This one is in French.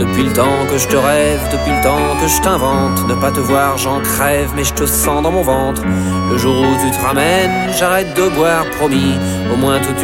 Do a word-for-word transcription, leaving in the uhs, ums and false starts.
Depuis le temps que je te rêve, depuis le temps que je t'invente. Ne pas te voir, j'en crève, mais je te sens dans mon ventre. Le jour où tu te ramènes, j'arrête de boire, promis. Au moins toute